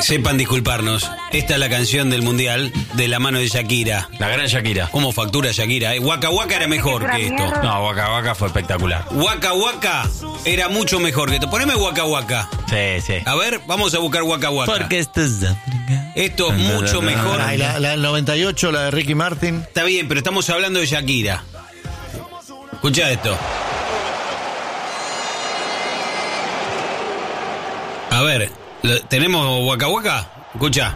Sepan disculparnos. Esta es la canción del Mundial de la mano de Shakira. La gran Shakira. ¿Cómo factura Shakira? Waka Waka era mejor que esto. No, Waka Waka fue espectacular. Waka Waka era mucho mejor que esto. Poneme Waka Waka. Sí. A ver, vamos a buscar Waka Waka. Porque esto es África. Esto es mucho mejor. Ah, y la del 98, la de Ricky Martin. Está bien, pero estamos hablando de Shakira. Escucha esto. A ver, ¿tenemos Waka Waka? Escucha.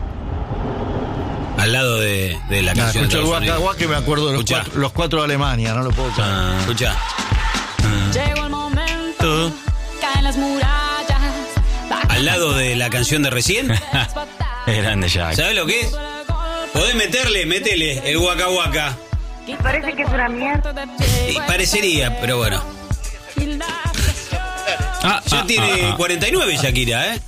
Al lado de la canción. Escucho el Waka Waka y me acuerdo de los cuatro de Alemania, no lo puedo creer. Escucha. Llegó el momento, caen las murallas. Al lado de la canción de recién. Es grande Jack. ¿Sabes lo que es? Podés metele el Waka Waka. Y parece que es una mierda. Y parecería, pero bueno. Ya tiene 49 Shakira, ¿eh?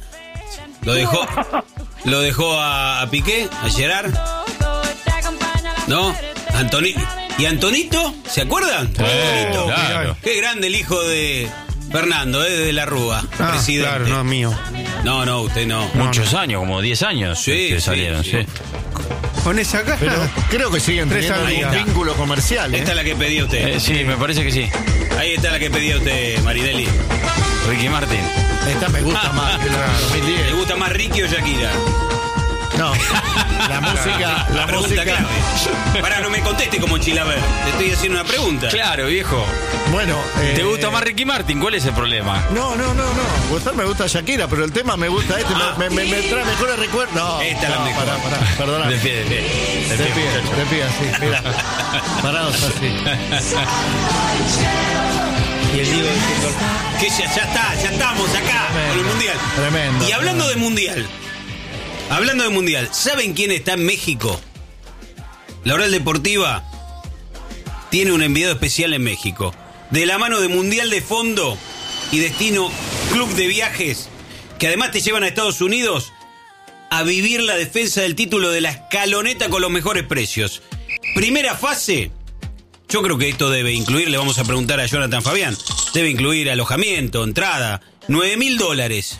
Lo dejó a Piqué, a Gerard. ¿No? ¿Y Antonito? ¿Se acuerdan? Antonito. Claro. Qué grande el hijo de Fernando, de la Rúa, presidente. Claro, no es mío. No, usted no. Muchos años, como 10 años. Sí, que salieron, sí. Con esa cara. Pero creo que siguen Tres teniendo amigas. un vínculo comercial. Esta es la que pedía usted. Sí, me parece que sí. Ahí está la que pedía usted, Marinelli. Ricky Martin. Esta me gusta más que la de ¿Le 2010. gusta más Ricky o Shakira? No, la música. La pregunta clave. Para, no me conteste como Chilaver. Te estoy haciendo una pregunta. Claro, viejo. Bueno. ¿Te gusta más Ricky Martin? ¿Cuál es el problema? No. Gustar me gusta Shakira, pero el tema me gusta este. Me trae mejores recuerdos. No. Esta es la mejor. Pará, perdona. De pie. De pie, así. Mira. Parados así. Y el Diego diciendo que ya estamos acá con el Mundial. Tremendo. Y hablando de Mundial, ¿saben quién está en México? La Oral Deportiva tiene un enviado especial en México. De la mano de Mundial de Fondo y Destino Club de Viajes, que además te llevan a Estados Unidos a vivir la defensa del título de la escaloneta con los mejores precios. Primera fase. Yo creo que esto debe incluir, le vamos a preguntar a Jonathan Fabián, debe incluir alojamiento, entrada, $9,000.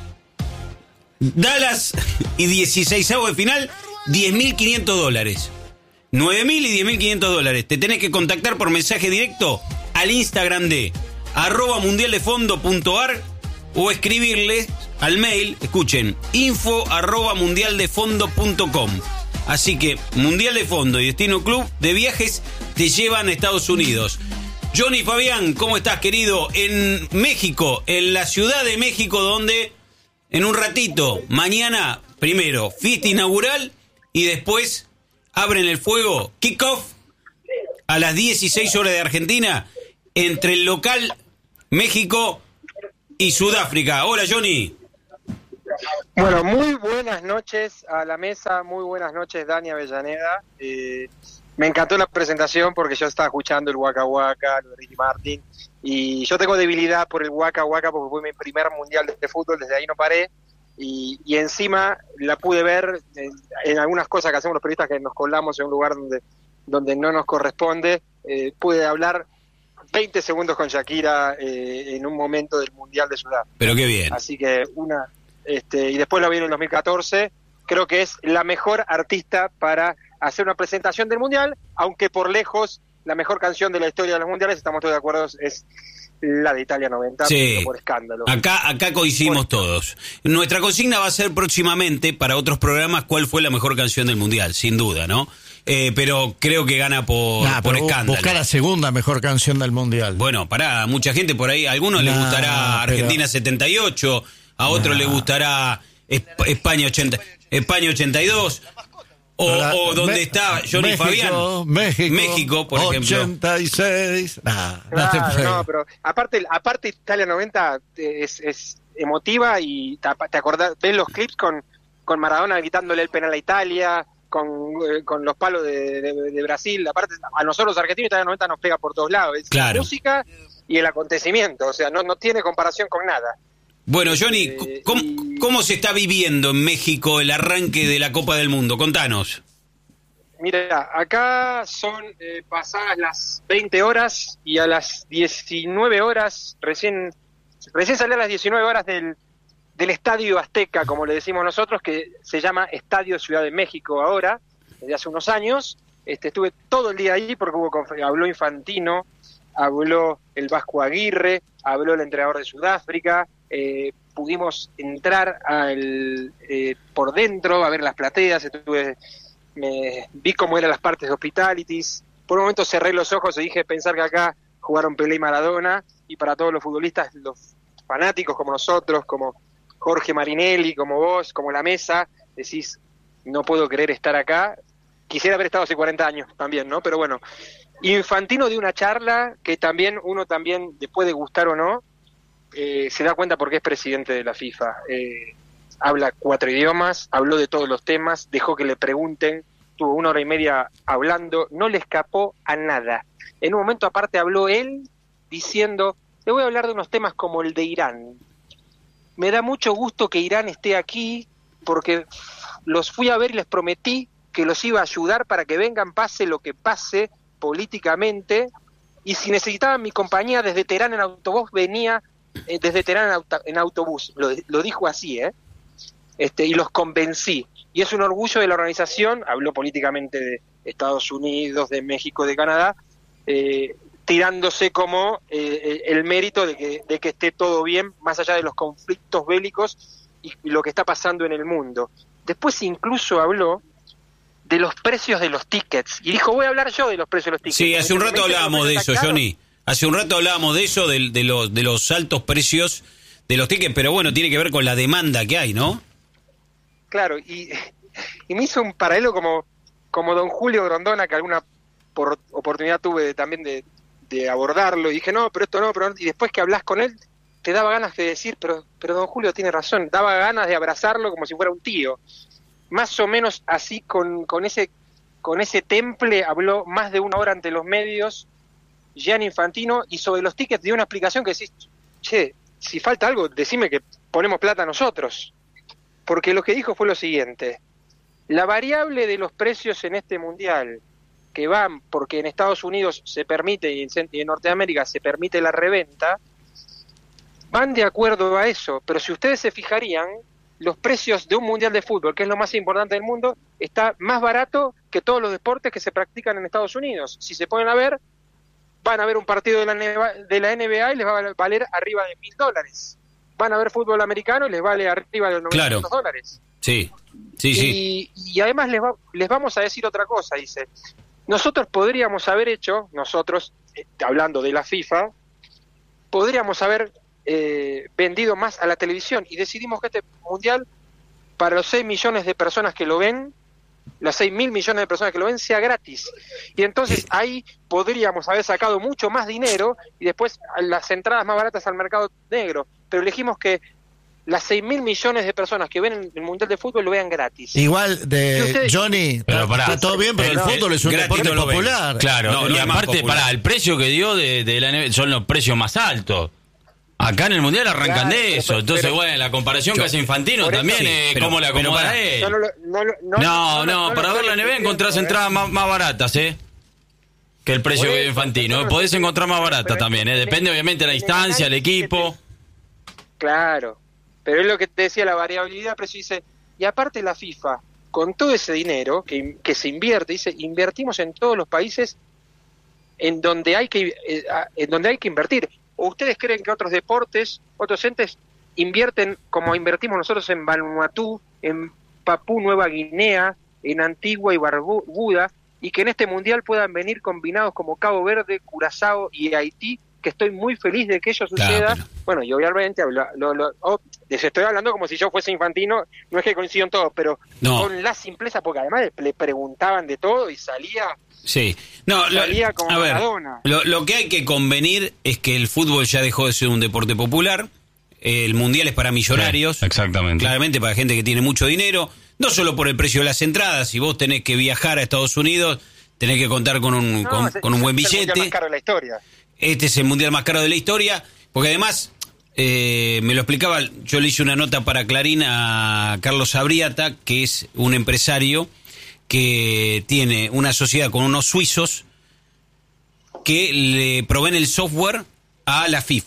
Dallas y 16avos de final, $10,500. 9.000 y $10,500. Te tenés que contactar por mensaje directo al Instagram de @mundialdefondo.ar o escribirles al mail, escuchen, info@mundialdefondo.com. Así que Mundial de Fondo y Destino Club de Viajes te llevan a Estados Unidos. Johnny Fabián, ¿cómo estás, querido? En México, en la Ciudad de México, donde en un ratito, mañana, primero, fiesta inaugural y después abren el fuego, kick-off a las 16 horas de Argentina entre el local México y Sudáfrica. Hola, Johnny. Bueno, muy buenas noches a la mesa, muy buenas noches Dani Avellaneda. Me encantó la presentación porque yo estaba escuchando el Waka Waka, lo de Ricky Martin, y yo tengo debilidad por el Waka Waka porque fue mi primer mundial de fútbol, desde ahí no paré, y encima la pude ver en algunas cosas que hacemos los periodistas, que nos colamos en un lugar donde no nos corresponde. Pude hablar 20 segundos con Shakira en un momento del mundial de Sudáfrica. Pero qué bien. Así que y después la vi en el 2014, creo que es la mejor artista para hacer una presentación del Mundial, aunque por lejos la mejor canción de la historia de los Mundiales, estamos todos de acuerdo, es la de Italia 90, sí, por escándalo. Acá coincidimos todos. Nuestra consigna va a ser próximamente, para otros programas, cuál fue la mejor canción del Mundial, sin duda, ¿no? Pero creo que gana por escándalo. Buscar la segunda mejor canción del Mundial. Bueno, mucha gente por ahí, a algunos les gustará Argentina 78, a otros les gustará España 82, o donde está Johnny México, Fabián. México, por ejemplo. 86. No, pero aparte Italia 90 es emotiva, y te acordás, ves los clips con Maradona gritándole el penal a Italia, con los palos de Brasil. Aparte, a nosotros los argentinos Italia 90 nos pega por todos lados. Es claro. La música y el acontecimiento, o sea, no tiene comparación con nada. Bueno, Johnny, ¿cómo se está viviendo en México el arranque de la Copa del Mundo? Contanos. Mira, acá son pasadas las 20 horas y a las 19 horas, recién salió a las 19 horas del del Estadio Azteca, como le decimos nosotros, que se llama Estadio Ciudad de México ahora, desde hace unos años. Estuve todo el día allí porque habló Infantino, habló el Vasco Aguirre, habló el entrenador de Sudáfrica, pudimos entrar por dentro a ver las plateas, vi cómo eran las partes de hospitalities. Por un momento cerré los ojos y dije, pensar que acá jugaron Pelé y Maradona, y para todos los futbolistas, los fanáticos como nosotros, como Jorge Marinelli, como vos, como La Mesa, decís, no puedo creer estar acá. Quisiera haber estado hace 40 años también, ¿no? Pero bueno, Infantino dio una charla que también uno también, después de gustar o no, se da cuenta porque es presidente de la FIFA. Habla 4 idiomas, habló de todos los temas, dejó que le pregunten, tuvo 1 hora y media hablando, no le escapó a nada. En un momento aparte habló él diciendo, le voy a hablar de unos temas como el de Irán. Me da mucho gusto que Irán esté aquí porque los fui a ver y les prometí que los iba a ayudar para que vengan, pase lo que pase políticamente, y si necesitaban mi compañía desde Teherán en autobús, venía desde Teherán en autobús. Lo dijo así, y los convencí. Y es un orgullo de la organización, habló políticamente de Estados Unidos, de México, de Canadá, tirándose como el mérito de que esté todo bien, más allá de los conflictos bélicos y lo que está pasando en el mundo. Después incluso habló de los precios de los tickets, y dijo, voy a hablar yo de los precios de los tickets. Sí, hace un rato hablábamos de eso, Johnny. Hace un rato hablábamos de eso, de los altos precios de los tickets, pero bueno, tiene que ver con la demanda que hay, ¿no? Claro, y me hizo un paralelo como don Julio Grondona, que alguna oportunidad tuve también de abordarlo, y dije, no, pero esto no, y después que hablas con él, te daba ganas de decir, pero don Julio tiene razón, daba ganas de abrazarlo como si fuera un tío. Más o menos así, con ese temple, habló más de 1 hora ante los medios Gianni Infantino, y sobre los tickets dio una explicación que decís, che, si falta algo, decime que ponemos plata nosotros. Porque lo que dijo fue lo siguiente: la variable de los precios en este mundial, que van porque en Estados Unidos se permite y en Norteamérica se permite la reventa, van de acuerdo a eso. Pero si ustedes se fijarían, los precios de un mundial de fútbol, que es lo más importante del mundo, está más barato que todos los deportes que se practican en Estados Unidos. Si se ponen a ver, van a ver un partido de la NBA y les va a valer arriba de $1,000. Van a ver fútbol americano y les vale arriba de $900. Claro. Sí. Y además les vamos a decir otra cosa, dice. Nosotros podríamos haber hecho, hablando de la FIFA, podríamos haber vendido más a la televisión, y decidimos que este mundial, para los 6 millones de personas que lo ven, las 6.000 millones de personas que lo ven, sea gratis. Y entonces ahí podríamos haber sacado mucho más dinero y después las entradas más baratas al mercado negro. Pero elegimos que las 6.000 millones de personas que ven el mundial de fútbol lo vean gratis. Igual, Johnny, pero está todo bien, pero el fútbol es un deporte no popular. Claro, y aparte, el precio que dio de la NBA son los precios más altos. Acá en el Mundial arrancan de eso. Entonces, bueno, la comparación que hace Infantino también es cómo le acomoda a él. No, para ver la NBA encontrás entradas más baratas, que el precio que dio Infantino. Podés encontrar más baratas también, Depende obviamente de la distancia, el equipo. Claro, pero es lo que te decía, la variabilidad de precio. Dice, y aparte la FIFA, con todo ese dinero que se invierte, dice, invertimos en todos los países en donde hay que invertir. ¿O ustedes creen que otros deportes, otros entes invierten como invertimos nosotros en Vanuatu, en Papú Nueva Guinea, en Antigua y Barbuda, y que en este mundial puedan venir combinados como Cabo Verde, Curazao y Haití, que estoy muy feliz de que ello suceda? Claro, bueno, y obviamente les estoy hablando como si yo fuese Infantino, no es que coincidan todos, pero con la simpleza, porque además le preguntaban de todo y salía... Sí, salía como a ver, Maradona. Lo que hay que convenir es que el fútbol ya dejó de ser un deporte popular. El mundial es para millonarios. Sí, exactamente. Claramente para gente que tiene mucho dinero. No solo por el precio de las entradas. Si vos tenés que viajar a Estados Unidos, tenés que contar con un buen billete. Es el mundial más caro de la historia. Este es el mundial más caro de la historia. Porque además, me lo explicaba, yo le hice una nota para Clarín a Carlos Abriata, que es un empresario que tiene una sociedad con unos suizos que le proveen el software a la FIFA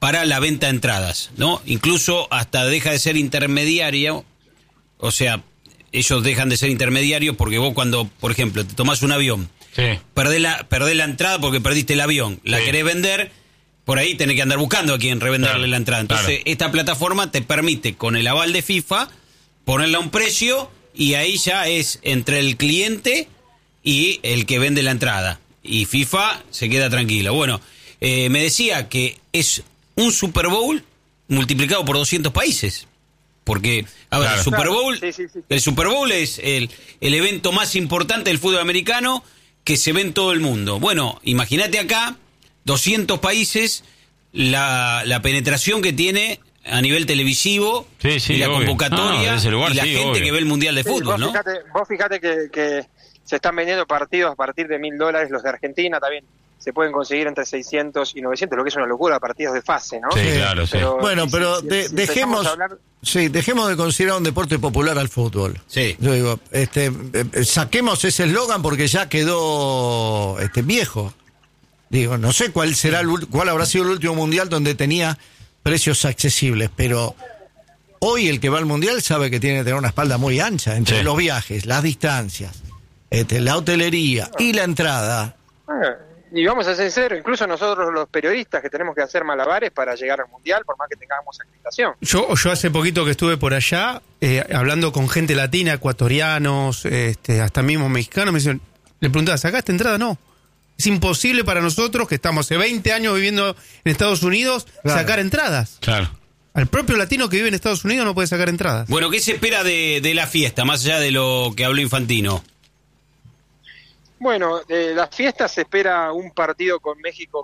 para la venta de entradas, ¿no? Incluso hasta deja de ser intermediario, o sea, ellos dejan de ser intermediarios porque vos cuando, por ejemplo, te tomás un avión, perdés la entrada porque perdiste el avión, la querés vender, por ahí tenés que andar buscando a quien revenderle la entrada. Entonces, esta plataforma te permite, con el aval de FIFA, ponerle a un precio y ahí ya es entre el cliente y el que vende la entrada. Y FIFA se queda tranquila. Bueno, me decía que es un Super Bowl multiplicado por 200 países. Porque, a ver, el Super Bowl, el Super Bowl es el evento más importante del fútbol americano que se ve en todo el mundo. Bueno, imagínate acá, 200 países, la penetración que tiene a nivel televisivo y la convocatoria y la gente que ve el Mundial de Fútbol, ¿no? Vos fijate que se están vendiendo partidos a partir de $1.000, los de Argentina también se pueden conseguir entre 600 y 900, lo que es una locura, partidos de fase, ¿no? Sí, claro, sí. Pero, bueno, pero dejemos de considerar un deporte popular al fútbol. Sí. Yo digo, saquemos ese eslogan porque ya quedó viejo. Digo, no sé cuál habrá sido el último mundial donde tenía precios accesibles, pero hoy el que va al mundial sabe que tiene que tener una espalda muy ancha entre los viajes, las distancias, la hotelería y la entrada. Y vamos a ser sinceros, incluso nosotros los periodistas que tenemos que hacer malabares para llegar al mundial, por más que tengamos acreditación. Yo hace poquito que estuve por allá, hablando con gente latina, ecuatorianos, hasta mismos mexicanos, le preguntaba, ¿sacaste entrada? No. Es imposible para nosotros, que estamos hace 20 años viviendo en Estados Unidos, sacar entradas. Claro. Al propio latino que vive en Estados Unidos no puede sacar entradas. Bueno, ¿qué se espera de la fiesta, más allá de lo que habló Infantino? Bueno, de las fiestas se espera un partido con México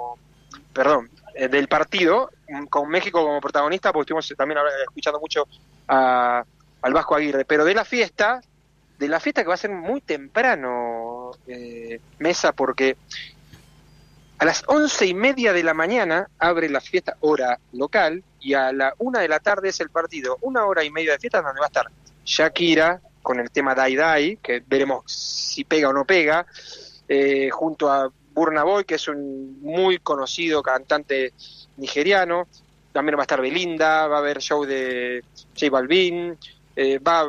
del partido con México como protagonista, porque estuvimos también escuchando mucho al Vasco Aguirre, pero de la fiesta que va a ser muy temprano, Mesa, porque a las 11:30 de la mañana abre la fiesta hora local y a la 1 de la tarde es el partido, 1 hora y media de fiesta donde va a estar Shakira con el tema Dai Dai, que veremos si pega o no pega, junto a Burna Boy, que es un muy conocido cantante nigeriano. También va a estar Belinda, va a haber show de J Balvin, va